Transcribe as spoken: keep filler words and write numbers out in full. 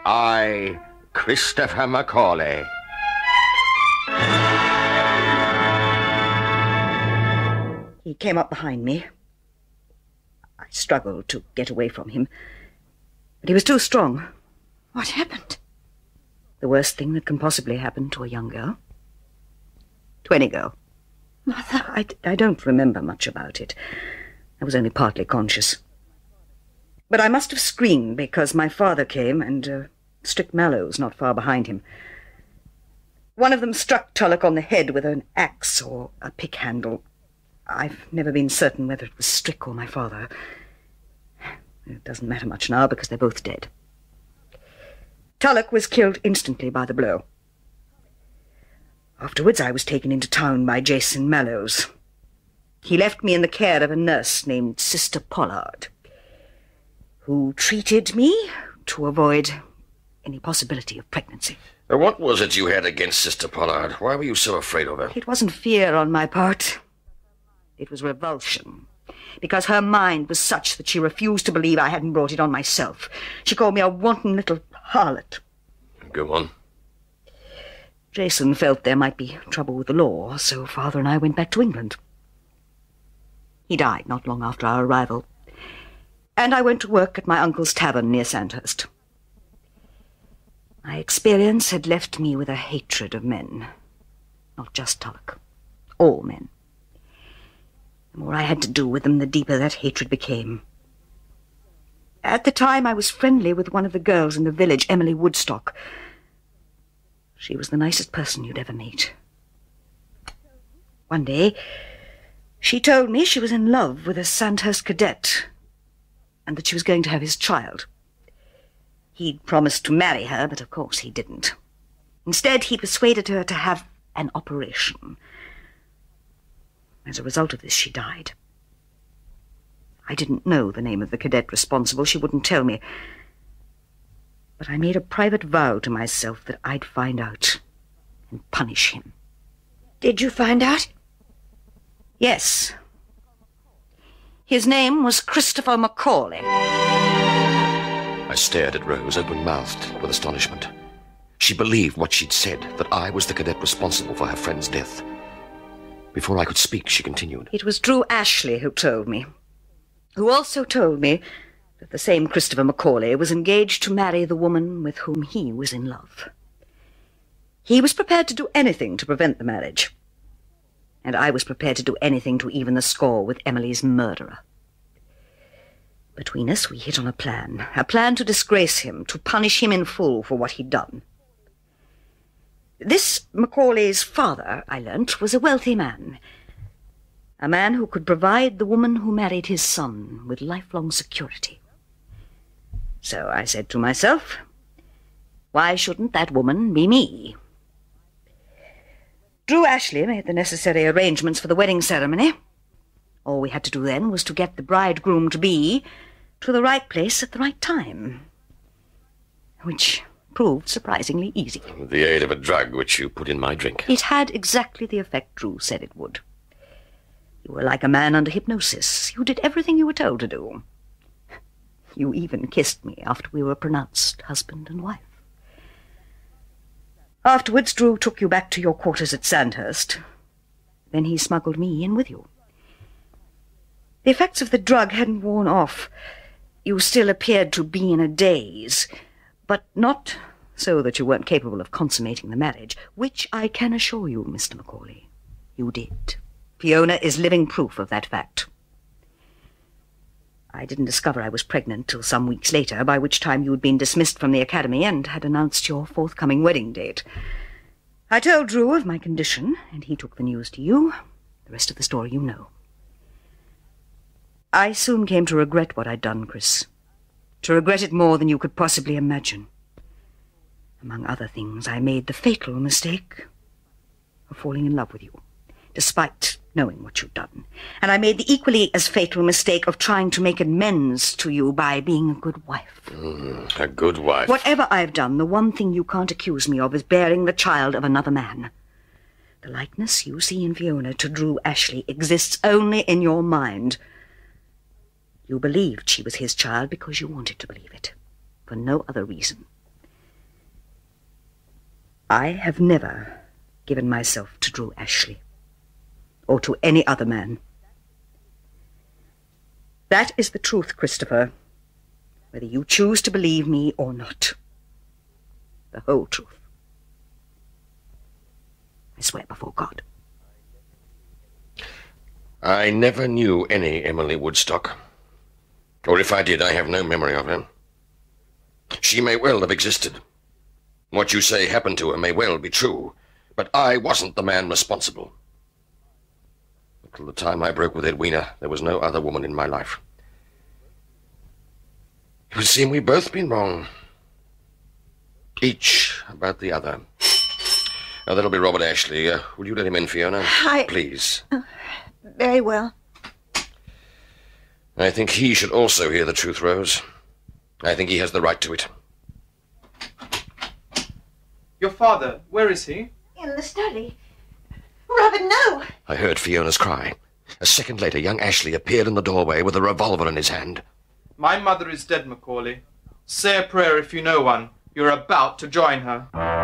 I, Christopher Macaulay. He came up behind me. I struggled to get away from him, but he was too strong. What happened? The worst thing that can possibly happen to a young girl. To any girl. Mother. I, I don't remember much about it. I was only partly conscious. But I must have screamed because my father came and uh, Strick Mallows not far behind him. One of them struck Tulloch on the head with an axe or a pick handle. I've never been certain whether it was Strick or my father. It doesn't matter much now because they're both dead. Tulloch was killed instantly by the blow. Afterwards I was taken into town by Jason Mallows. He left me in the care of a nurse named Sister Pollard, who treated me to avoid any possibility of pregnancy. Now, what was it you had against Sister Pollard? Why were you so afraid of her? It wasn't fear on my part. It was revulsion, because her mind was such that she refused to believe I hadn't brought it on myself. She called me a wanton little harlot. Go on. Jason felt there might be trouble with the law, so Father and I went back to England. He died not long after our arrival, and I went to work at my uncle's tavern near Sandhurst. My experience had left me with a hatred of men, not just Tulloch, all men. The more I had to do with them, the deeper that hatred became. At the time, I was friendly with one of the girls in the village, Emily Woodstock. She was the nicest person you'd ever meet. One day, she told me she was in love with a Sandhurst cadet, and that she was going to have his child. He'd promised to marry her, but of course he didn't. Instead, he persuaded her to have an operation. As a result of this, she died. I didn't know the name of the cadet responsible. She wouldn't tell me. But I made a private vow to myself that I'd find out and punish him. Did you find out? Yes. His name was Christopher Macaulay. I stared at Rose, open-mouthed with astonishment. She believed what she'd said, that I was the cadet responsible for her friend's death. Before I could speak, she continued. It was Drew Ashley who told me, who also told me that the same Christopher Macaulay was engaged to marry the woman with whom he was in love. He was prepared to do anything to prevent the marriage, and I was prepared to do anything to even the score with Emily's murderer. Between us, we hit on a plan, a plan to disgrace him, to punish him in full for what he'd done. This Macaulay's father, I learnt, was a wealthy man, a man who could provide the woman who married his son with lifelong security. So I said to myself, why shouldn't that woman be me? Drew Ashley made the necessary arrangements for the wedding ceremony. All we had to do then was to get the bridegroom-to-be to the right place at the right time, which proved surprisingly easy. With the aid of a drug which you put in my drink. It had exactly the effect Drew said it would. You were like a man under hypnosis. You did everything you were told to do. You even kissed me after we were pronounced husband and wife. Afterwards, Drew took you back to your quarters at Sandhurst. Then he smuggled me in with you. The effects of the drug hadn't worn off. You still appeared to be in a daze, but not so that you weren't capable of consummating the marriage, which I can assure you, Mister Macaulay, you did. Fiona is living proof of that fact. I didn't discover I was pregnant till some weeks later, by which time you'd been dismissed from the academy and had announced your forthcoming wedding date. I told Drew of my condition, and he took the news to you. The rest of the story you know. I soon came to regret what I'd done, Chris. To regret it more than you could possibly imagine. Among other things, I made the fatal mistake of falling in love with you, despite knowing what you'd done. And I made the equally as fatal mistake of trying to make amends to you by being a good wife. Mm, a good wife. Whatever I've done, the one thing you can't accuse me of is bearing the child of another man. The likeness you see in Fiona to Drew Ashley exists only in your mind. You believed she was his child because you wanted to believe it, for no other reason. I have never given myself to Drew Ashley, or to any other man. That is the truth, Christopher, whether you choose to believe me or not. The whole truth. I swear before God. I never knew any Emily Woodstock. Or if I did, I have no memory of her. She may well have existed. What you say happened to her may well be true, but I wasn't the man responsible. Until the time I broke with Edwina, there was no other woman in my life. It would seem we've both been wrong. Each about the other. Now, that'll be Robert Ashley. Uh, will you let him in, Fiona? I... Please. Uh, very well. I think he should also hear the truth, Rose. I think he has the right to it. Your father, where is he? In the study. Robert, no! I heard Fiona's cry. A second later, young Ashley appeared in the doorway with a revolver in his hand. My mother is dead, Macaulay. Say a prayer if you know one. You're about to join her.